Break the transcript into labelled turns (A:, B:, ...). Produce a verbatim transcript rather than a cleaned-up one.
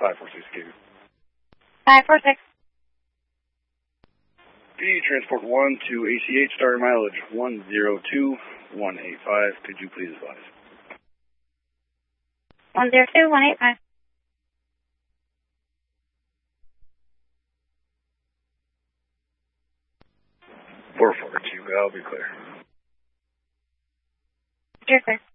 A: five four six K.
B: five four six.
A: B, transport one to A C H, starting mileage one zero two one eight five. Could you please advise?
B: one zero two one eight five.
A: four four two, I'll be clear.
B: Sure, sir.